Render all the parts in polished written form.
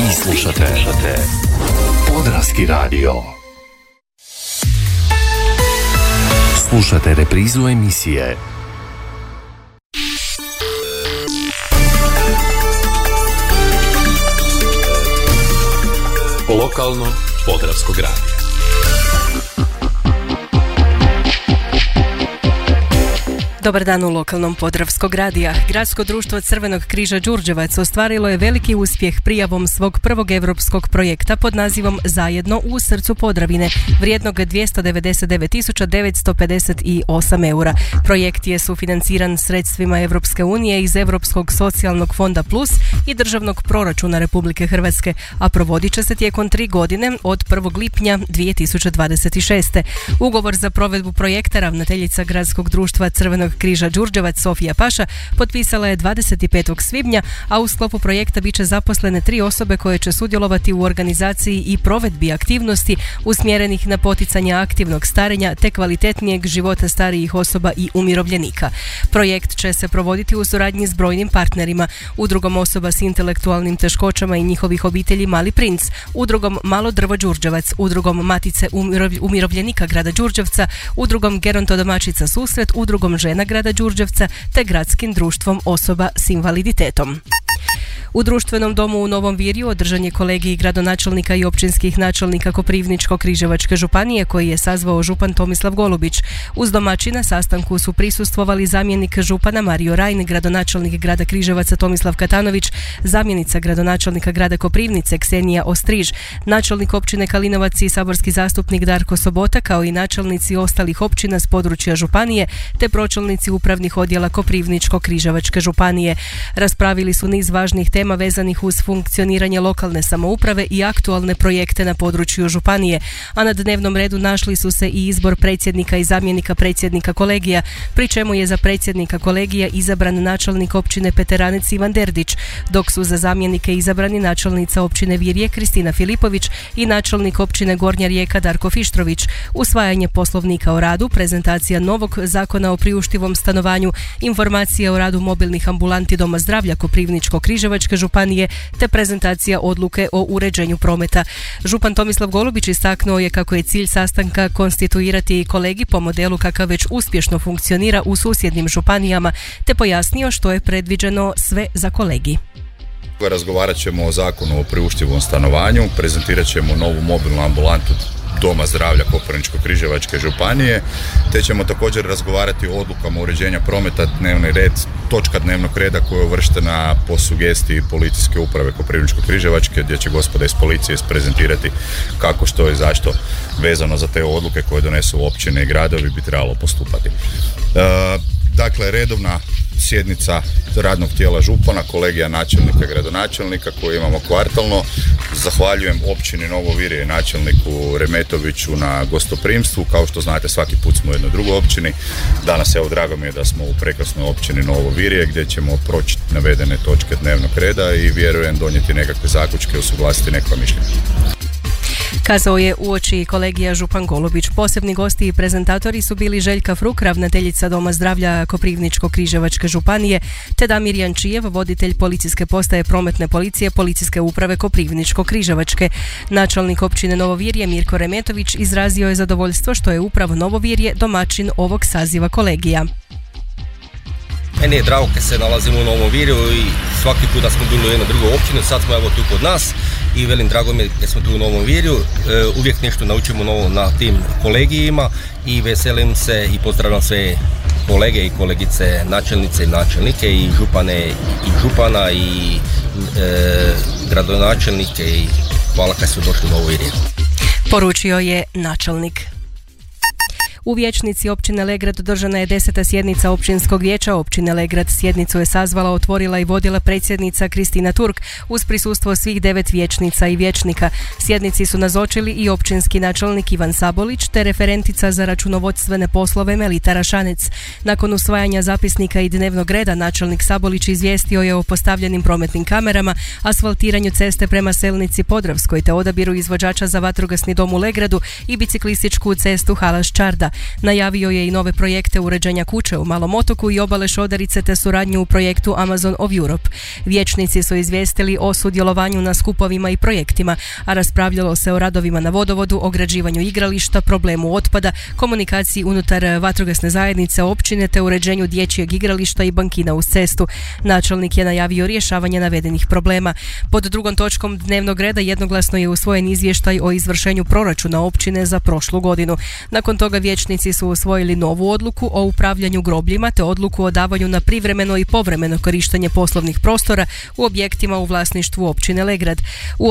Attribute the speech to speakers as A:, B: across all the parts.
A: Vi slušate Podravski radio. Slušate reprizu emisije Lokalno Podravskog radija.
B: Dobar dan u lokalnom Podravskog radija. Gradsko društvo Crvenog križa Đurđevac ostvarilo je veliki uspjeh prijavom svog prvog europskog projekta pod nazivom Zajedno u srcu Podravine, vrijednog 299.958 eura. Projekt je sufinanciran sredstvima Europske unije iz Europskog socijalnog fonda Plus i državnog proračuna Republike Hrvatske, a provodit će se tijekom 3 godine od 1. lipnja 2026. Ugovor za provedbu projekta ravnateljica Gradskog društva Crvenog križa Đurđevac Sofija Paša potpisala je 25. svibnja, a u sklopu projekta bit će zaposlene 3 osobe koje će sudjelovati u organizaciji i provedbi aktivnosti usmjerenih na poticanje aktivnog starenja te kvalitetnijeg života starijih osoba i umirovljenika. Projekt će se provoditi u suradnji s brojnim partnerima, udrugom osoba s intelektualnim teškoćama i njihovih obitelji Mali princ, udrugom Malo drvo Đurđevac, udrugom Matice umirovljenika grada Đurđevca, udrugom Gerontodomaćica Susret, udrugom Žena grada Đurđevca te gradskim društvom osoba s invaliditetom. U društvenom domu u Novom Virju održan je kolegij gradonačelnika i općinskih načelnika Koprivničko-križevačke županije koji je sazvao župan Tomislav Golubić. Uz domaćina sastanku su prisustvovali zamjenik župana Mario Rajn, gradonačelnik grada Križevaca Tomislav Katanović, zamjenica gradonačelnika grada Koprivnice Ksenija Ostriž, načelnik općine Kalinovac i saborski zastupnik Darko Sobota, kao i načelnici ostalih općina s područja županije te pročelnici upravnih odjela Koprivničko-križevačke županije. Raspravili su niz važnih tema vezanih uz funkcioniranje lokalne samouprave i aktualne projekte na području županije, a na dnevnom redu našli su se i izbor predsjednika i zamjenika predsjednika kolegija, pri čemu je za predsjednika kolegija izabran načelnik općine Peteranec Ivan Derdić, dok su za zamjenike izabrani načelnica općine Virje Kristina Filipović i načelnik općine Gornja Rijeka Darko Fištrović. Usvajanje poslovnika o radu, prezentacija novog zakona o priuštivom stanovanju, informacije o radu mobilnih ambulanti Doma zdravlja Koprivničko-križevačke županije te prezentacija odluke o uređenju prometa. Župan Tomislav Golubić istaknuo je kako je cilj sastanka konstituirati kolegij po modelu kakav već uspješno funkcionira u susjednim županijama te pojasnio što je predviđeno sve za kolegij.
C: Razgovarat ćemo o zakonu o priuštivom stanovanju, prezentirat ćemo novu mobilnu ambulantu Doma zdravlja Koprivničko-križevačke županije, te ćemo također razgovarati o odlukama uređenja prometa, dnevni red, točka dnevnog reda koja je uvrštena po sugestiji policijske uprave Koprivničko-križevačke, gdje će gospoda iz policije isprezentirati kako, što i zašto vezano za te odluke koje donesu općine i gradovi bi trebalo postupati. Dakle, redovna sjednica radnog tijela župana, kolegija načelnika i gradonačelnika koju imamo kvartalno. Zahvaljujem općini Novo Virje i načelniku Remetoviću na gostoprimstvu. Kao što znate, svaki put smo u jednoj drugoj općini. Danas, evo, drago mi je da smo u prekrasnoj općini Novo Virje gdje ćemo proći navedene točke dnevnog reda i vjerujem donijeti nekakve zaključke i usuglasiti neka mišljenja.
B: Kazao je uoči kolegija župan Golubić. Posebni gosti i prezentatori su bili Željka Fruk, ravnateljica Doma zdravlja Koprivničko-križevačke županije, te Damir Jančijev, voditelj policijske postaje prometne policije Policijske uprave Koprivničko-križevačke. Načelnik općine Novo Virje Mirko Remetović izrazio je zadovoljstvo što je upravo Novo Virje domaćin ovog saziva kolegija.
D: Meni je drago kad se nalazimo u Novom Virju i svaki put da smo bili u jednoj drugoj općini, sad smo evo tu kod nas i velim drago mi je da smo tu u Novom Virju, uvijek nešto naučimo novo na tim kolegijima i veselim se i pozdravljam sve kolege i kolegice, načelnice i načelnike i župane i župana i gradonačelnike i hvala kad su došli u Novu Virju.
B: Poručio je načelnik. U vijećnici općine Legrad održana je 10. sjednica općinskog vijeća općine Legrad. Sjednicu je sazvala, otvorila i vodila predsjednica Kristina Turk uz prisustvo svih 9 vijećnica i vijećnika. Sjednici su nazočili i općinski načelnik Ivan Sabolić te referentica za računovodstvene poslove Melita Rašanec. Nakon usvajanja zapisnika i dnevnog reda načelnik Sabolić izvijestio je o postavljenim prometnim kamerama, asfaltiranju ceste prema Selnici Podravskoj te odabiru izvođača za vatrogasni dom u Legradu i biciklističku cestu Halaš Čarda. Najavio je i nove projekte uređenja kuće u Malom Otoku i obale Šoderice te suradnju u projektu Amazon of Europe. Vijećnici su izvijestili o sudjelovanju na skupovima i projektima, a raspravljalo se o radovima na vodovodu, ograđivanju igrališta, problemu otpada, komunikaciji unutar vatrogasne zajednice općine te uređenju dječjeg igrališta i bankina uz cestu. Načelnik je najavio rješavanje navedenih problema. Pod drugom točkom dnevnog reda jednoglasno je usvojen izvještaj o izvršenju proračuna općine za prošlu godinu. Nakon toga vijećnici su usvojili novu odluku o upravljanju grobljima te odluku o davanju na privremeno i povremeno korištenje poslovnih prostora u objektima u vlasništvu općine Legrad.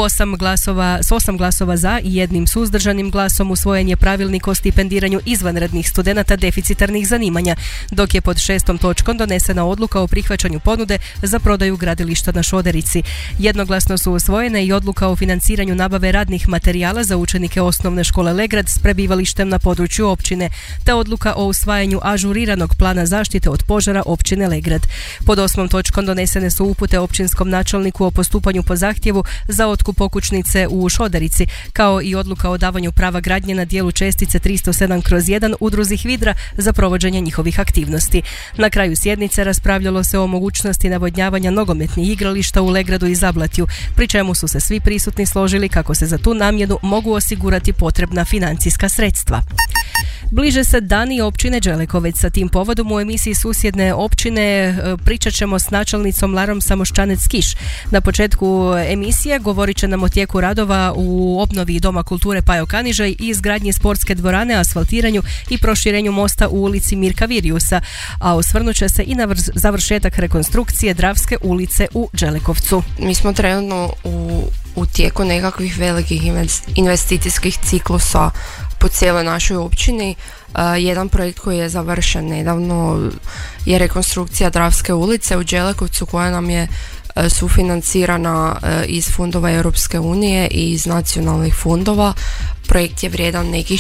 B: S 8 glasova za i jednim suzdržanim glasom usvojen je pravilnik o stipendiranju izvanrednih studenata deficitarnih zanimanja, dok je pod 6. točkom donesena odluka o prihvaćanju ponude za prodaju gradilišta na Šoderici. Jednoglasno su usvojene i odluka o financiranju nabave radnih materijala za učenike osnovne škole Legrad s prebivalištem na području općine, te odluka o usvajanju ažuriranog plana zaštite od požara općine Legrad. Pod 8. točkom donesene su upute općinskom načelniku o postupanju po zahtjevu za otkup okućnice u Šoderici, kao i odluka o davanju prava gradnje na dijelu čestice 307/1 udruzi Hvidra za provođenje njihovih aktivnosti. Na kraju sjednice raspravljalo se o mogućnosti navodnjavanja nogometnih igrališta u Legradu i Zablatju, pri čemu su se svi prisutni složili kako se za tu namjenu mogu osigurati potrebna financijska sredstva. Bliže se dani općine Đelekovec. Sa tim povodom u emisiji Susjedne općine pričat ćemo s načelnicom Larom Samoščanec-Kiš. Na početku emisije govorit će nam o tijeku radova u obnovi Doma kulture Pajo Kanižaj i izgradnji sportske dvorane, asfaltiranju i proširenju mosta u ulici Mirka Viriusa, a osvrnut će se i na završetak rekonstrukcije Dravske ulice u Đelekovcu.
E: Mi smo trenutno u tijeku nekakvih velikih investicijskih ciklusa po cijeloj našoj općini. Jedan projekt koji je završen nedavno je rekonstrukcija Dravske ulice u Đelekovcu, koja nam je sufinancirana iz fondova Europske unije i iz nacionalnih fondova. Projekt je vrijedan nekih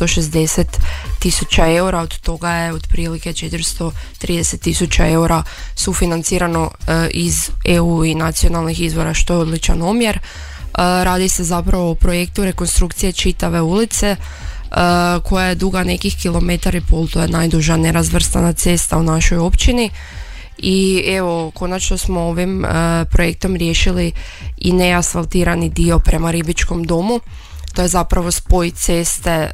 E: 460.000 eura, od toga je otprilike 430.000 eura sufinancirano iz EU i nacionalnih izvora, što je odličan omjer. Radi se zapravo o projektu rekonstrukcije čitave ulice, koja je duga nekih 1,5 km, to je najduža nerazvrstana cesta u našoj općini. I evo, konačno smo ovim projektom riješili i neasfaltirani dio prema Ribičkom domu. To je zapravo spoj ceste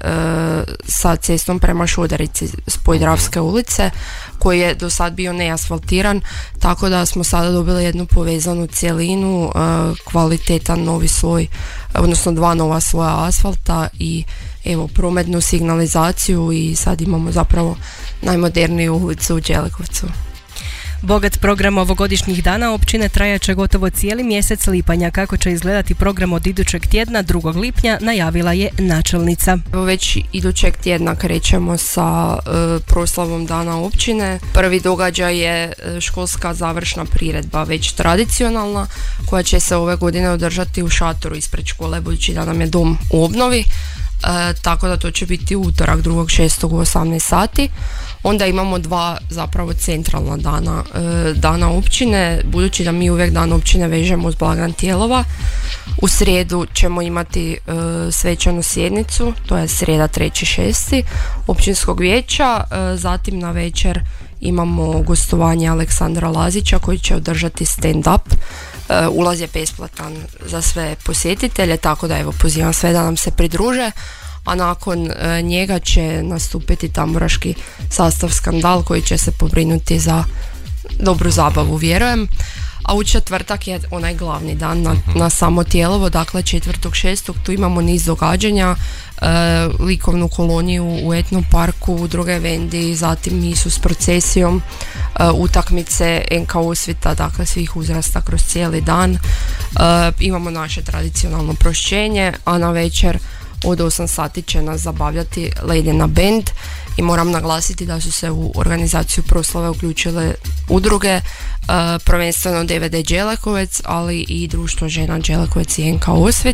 E: sa cestom prema Šoderici, spoj Dravske ulice, koji je do sad bio neasfaltiran, tako da smo sada dobili jednu povezanu cjelinu, kvalitetan novi sloj, odnosno 2 nova sloja asfalta i evo prometnu signalizaciju, i sad imamo zapravo najmoderniju ulicu u Đelekovcu.
B: Bogat program ovogodišnjih dana općine trajaće gotovo cijeli mjesec lipanja. Kako će izgledati program od idućeg tjedna, 2. lipnja, najavila je načelnica.
E: Već idućeg tjedna krećemo sa proslavom dana općine. Prvi događaj je školska završna priredba, već tradicionalna, koja će se ove godine održati u šatoru ispred škole, budući da nam je dom u obnovi. Tako da to će biti utorak 2.6. u 18 sati. Onda imamo 2 zapravo centralna dana općine, budući da mi uvijek dan općine vežemo uz blagdan Tijelova. U srijedu ćemo imati svečanu sjednicu, to je srijeda 3.6. općinskog vijeća. Zatim na večer imamo gostovanje Aleksandra Lazića, koji će održati stand-up. Ulaz je besplatan za sve posjetitelje, tako da evo pozivam sve da nam se pridruže. A nakon njega će nastupiti tamburaški sastav Skandal, koji će se pobrinuti za dobru zabavu, vjerujem. A u četvrtak je onaj glavni dan na samo Tijelovo, dakle 4.6. tu imamo niz događanja, likovnu koloniju u Etnom parku, udruge Vendi, zatim misu s procesijom, utakmice NK Osvita, dakle svih uzrasta kroz cijeli dan. Imamo naše tradicionalno prošćenje, a na večer od 8 sati će nas zabavljati Ledina band, i moram naglasiti da su se u organizaciju proslave uključile udruge, prvenstveno DVD Đelekovec, ali i Društvo žena Đelekovec i NK Osvit.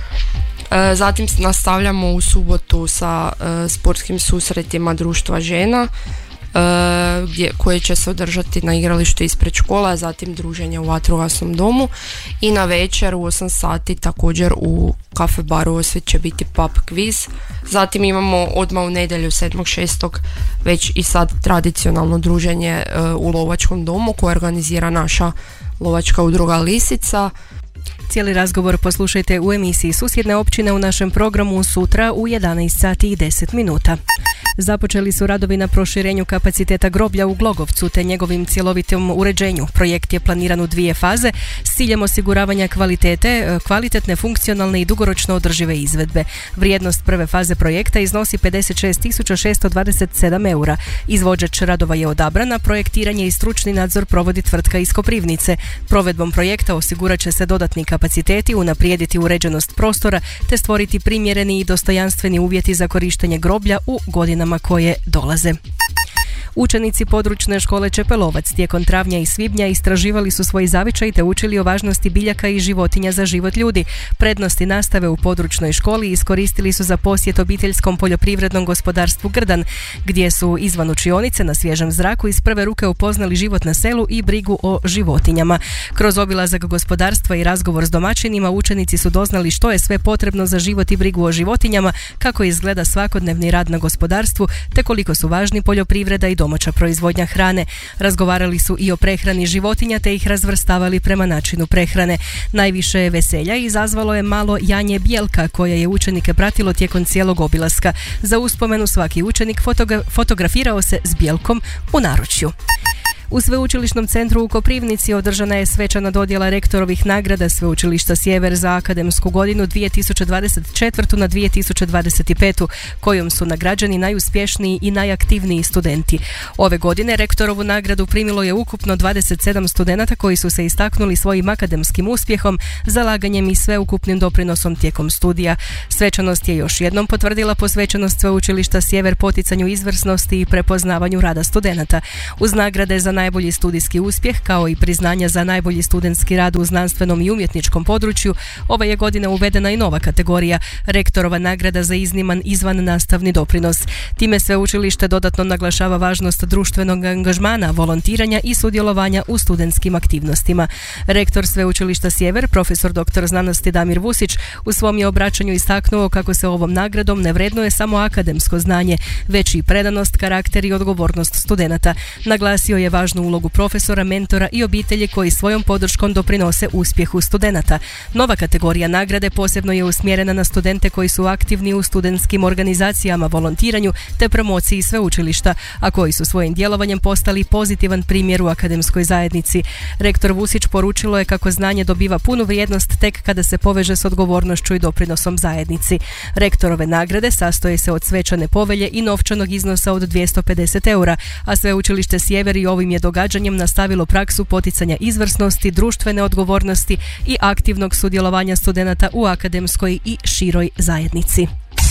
E: Zatim nastavljamo u subotu sa sportskim susretima Društva žena. koje će se održati na igralištu ispred škola, zatim druženje u vatrogasnom domu i na večer u 8 sati također u kafe baru Osvit će biti pub quiz. Zatim imamo odmah u nedjelju 7.6. već i sad tradicionalno druženje u lovačkom domu koje organizira naša lovačka udruga Lisica.
B: Cijeli razgovor poslušajte u emisiji Susjedne općine u našem programu sutra u 11 sati i 10 minuta. Započeli su radovi na proširenju kapaciteta groblja u Glogovcu te njegovim cjelovitom uređenju. Projekt je planiran u 2 faze s ciljem osiguravanja kvalitetne, funkcionalne i dugoročno održive izvedbe. Vrijednost prve faze projekta iznosi 56.627 eura. Izvođač radova je odabran, a projektiranje i stručni nadzor provodi tvrtka iz Koprivnice. Provedbom projekta osigurat će se dodatni kapaciteti, unaprijediti uređenost prostora te stvoriti primjereni i dostojanstveni uvjeti za korištenje groblja u godinama koje dolaze. Učenici područne škole Čepelovac tijekom travnja i svibnja istraživali su svoj zavičaj te učili o važnosti biljaka i životinja za život ljudi. Prednosti nastave u područnoj školi iskoristili su za posjet obiteljskom poljoprivrednom gospodarstvu Grdan, gdje su izvan učionice na svježem zraku iz prve ruke upoznali život na selu i brigu o životinjama. Kroz obilazak gospodarstva i razgovor s domaćinima učenici su doznali što je sve potrebno za život i brigu o životinjama, kako izgleda svakodnevni rad na gospodarstvu te koliko su važni poljoprivreda i domaća proizvodnja hrane. Razgovarali su i o prehrani životinja te ih razvrstavali prema načinu prehrane. Najviše veselja izazvalo je malo janje bijelka koje je učenike pratilo tijekom cijelog obilaska. Za uspomenu svaki učenik fotografirao se s bijelkom u naručju. U Sveučilišnom centru u Koprivnici održana je svečana dodjela rektorovih nagrada Sveučilišta Sjever za akademsku godinu 2024. na 2025. kojom su nagrađeni najuspješniji i najaktivniji studenti. Ove godine rektorovu nagradu primilo je ukupno 27 studenata koji su se istaknuli svojim akademskim uspjehom, zalaganjem i sveukupnim doprinosom tijekom studija. Svečanost je još jednom potvrdila posvećenost Sveučilišta Sjever poticanju izvrsnosti i prepoznavanju rada studenata. Uz nagrade za najbolji studijski uspjeh, kao i priznanja za najbolji studentski rad u znanstvenom i umjetničkom području, ova je godina uvedena i nova kategorija, rektorova nagrada za izniman izvan nastavni doprinos. Time sveučilište dodatno naglašava važnost društvenog angažmana, volontiranja i sudjelovanja u studentskim aktivnostima. Rektor Sveučilišta Sjever, profesor dr. znanosti Damir Vusić, u svom je obraćanju istaknuo kako se ovom nagradom ne vrednuje samo akademsko znanje, već i predanost, karakter i odgovornost studenata. Naglasio je važnu ulogu profesora, mentora i obitelji koji svojom podrškom doprinose uspjehu studenata. Nova kategorija nagrade posebno je usmjerena na studente koji su aktivni u studentskim organizacijama, volontiranju te promociji sveučilišta, a koji su svojim djelovanjem postali pozitivan primjer u akademskoj zajednici. Rektor Vusić poručilo je kako znanje dobiva punu vrijednost tek kada se poveže s odgovornošću i doprinosom zajednici. Rektorove nagrade sastoje se od svečane povelje i novčanog iznosa od 250 eura, a Sveučilište Sjever i ovim je događanjem nastavilo praksu poticanja izvrsnosti, društvene odgovornosti i aktivnog sudjelovanja studenata u akademskoj i široj zajednici.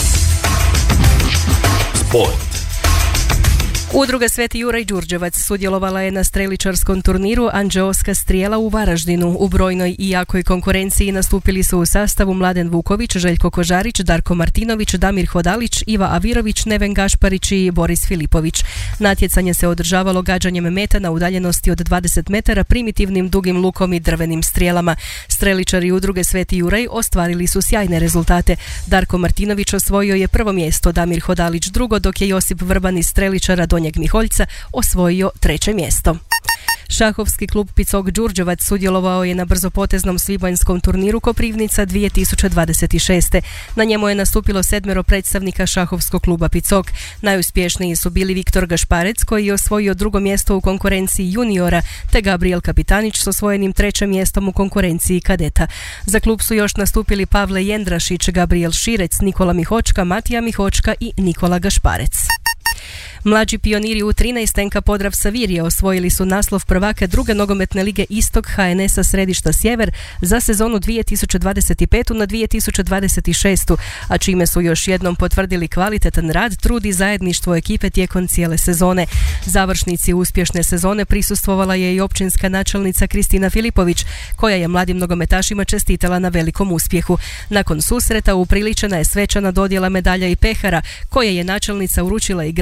A: Sport.
B: Udruga Sveti Juraj Đurđevac sudjelovala je na streličarskom turniru Anđeoska strijela u Varaždinu. U brojnoj i jakoj konkurenciji nastupili su u sastavu Mladen Vuković, Željko Kožarić, Darko Martinović, Damir Hodalić, Iva Avirović, Neven Gašparić i Boris Filipović. Natjecanje se održavalo gađanjem meta na udaljenosti od 20 metara primitivnim dugim lukom i drvenim strijelama. Streličari udruge Sveti Juraj ostvarili su sjajne rezultate. Darko Martinović osvojio je prvo mjesto, Damir Hodalić drugo, dok je Josip Vrban iz streličara Donjeg Miholjca osvojio 3. mjesto. Šahovski klub Picok Đurđevac sudjelovao je na brzopoteznom svibanjskom turniru Koprivnica 2026. Na njemu je nastupilo 7 predstavnika šahovskog kluba Picok. Najuspješniji su bili Viktor Gašparec koji je osvojio 2. mjesto u konkurenciji juniora, te Gabriel Kapitanić s osvojenim 3. mjestom u konkurenciji kadeta. Za klub su još nastupili Pavle Jendrašić, Gabriel Širec, Nikola Mihočka, Matija Mihočka i Nikola Gašparec. Mlađi pioniri u 13 NK Podravca Virje osvojili su naslov prvaka druge nogometne lige Istok HNS-a Središta Sjever za sezonu 2025. na 2026. a čime su još jednom potvrdili kvalitetan rad, trud i zajedništvo ekipe tijekom cijele sezone. Završnici uspješne sezone prisustvovala je i općinska načelnica Kristina Filipović, koja je mladim nogometašima čestitala na velikom uspjehu. Nakon susreta upriličena je svečana dodjela medalja i pehara, koje je načelnica uručila igračima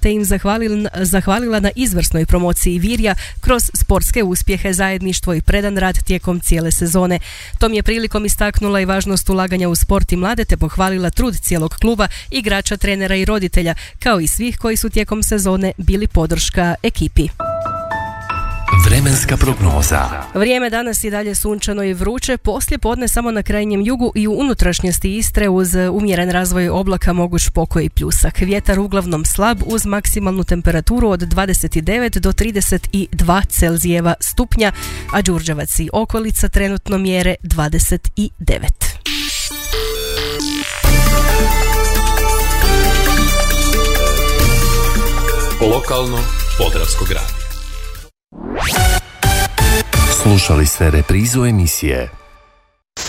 B: te im zahvalila na izvrsnoj promociji Virja kroz sportske uspjehe, zajedništvo i predan rad tijekom cijele sezone. Tom je prilikom istaknula i važnost ulaganja u sport i mlade te pohvalila trud cijelog kluba, igrača, trenera i roditelja, kao i svih koji su tijekom sezone bili podrška ekipi.
A: Vremenska prognoza.
B: Vrijeme danas i dalje sunčano i vruće, poslije podne samo na krajnjem jugu i u unutrašnjosti Istre uz umjeren razvoj oblaka moguć pokoj i pljusak. Vjetar uglavnom slab uz maksimalnu temperaturu od 29 do 32 Celzijeva stupnja, a Đurđevac i okolica trenutno mjere 29.
A: Lokalno Podravskog radija. Slušali ste reprizu emisije